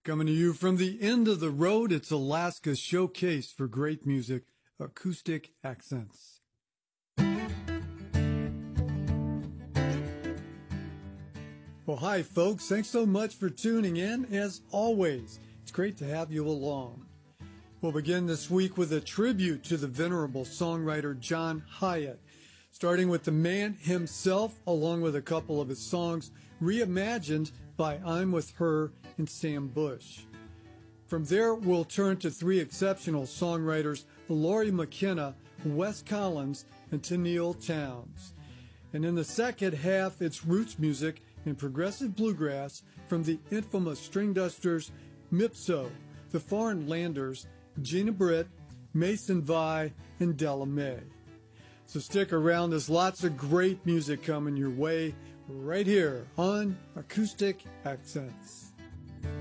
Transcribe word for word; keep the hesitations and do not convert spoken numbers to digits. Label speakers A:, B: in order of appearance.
A: Coming to you from the end of the road, it's Alaska's showcase for great music, Acoustic Accents. Well, hi, folks. Thanks so much for tuning in. As always, it's great to have you along. We'll begin this week with a tribute to the venerable songwriter John Hiatt, starting with the man himself, along with a couple of his songs reimagined by I'm With Her and Sam Bush. From there, we'll turn to three exceptional songwriters, Laurie McKenna, Wes Collins, and Tenille Townes. And in the second half, it's roots music and progressive bluegrass from the infamous String Dusters, Mipso, the Foreign Landers, Gina Britt, Mason Vi, and Della Mae. So stick around, there's lots of great music coming your way right here on Acoustic Accents.